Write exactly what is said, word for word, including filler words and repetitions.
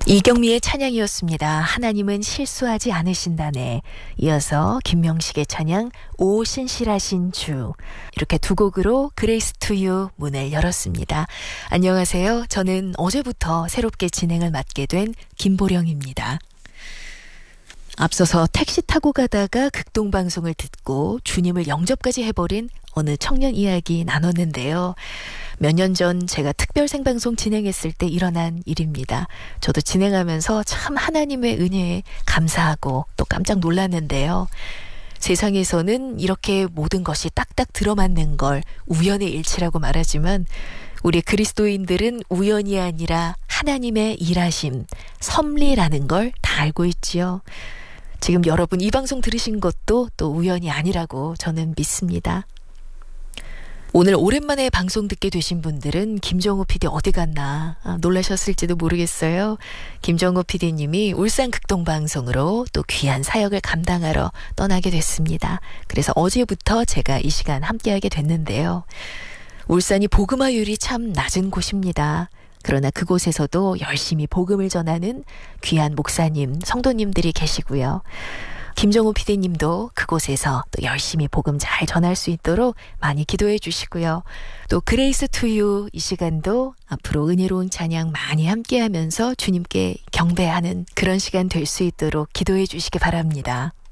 이경미의 찬양이었습니다. 하나님은 실수하지 않으신다네. 이어서 김명식의 찬양 오 신실하신 주, 이렇게 두 곡으로 그레이스 투 유 문을 열었습니다. 안녕하세요. 저는 어제부터 새롭게 진행을 맡게 된 김보령입니다. 앞서서 택시 타고 가다가 극동방송을 듣고 주님을 영접까지 해버린 어느 청년 이야기 나눴는데요. 몇 년 전 제가 특별 생방송 진행했을 때 일어난 일입니다. 저도 진행하면서 참 하나님의 은혜에 감사하고 또 깜짝 놀랐는데요. 세상에서는 이렇게 모든 것이 딱딱 들어맞는 걸 우연의 일치라고 말하지만 우리 그리스도인들은 우연이 아니라 하나님의 일하심, 섭리라는 걸 다 알고 있지요. 지금 여러분 이 방송 들으신 것도 또 우연이 아니라고 저는 믿습니다. 오늘 오랜만에 방송 듣게 되신 분들은 김정우 피디 어디 갔나 아, 놀라셨을지도 모르겠어요. 김정우 피디님이 울산 극동방송으로 또 귀한 사역을 감당하러 떠나게 됐습니다. 그래서 어제부터 제가 이 시간 함께하게 됐는데요. 울산이 복음화율이 참 낮은 곳입니다. 그러나 그곳에서도 열심히 복음을 전하는 귀한 목사님, 성도님들이 계시고요. 김정우 피디님도 그곳에서 또 열심히 복음 잘 전할 수 있도록 많이 기도해 주시고요. 또 그레이스 투 유 이 시간도 앞으로 은혜로운 찬양 많이 함께하면서 주님께 경배하는 그런 시간 될 수 있도록 기도해 주시기 바랍니다.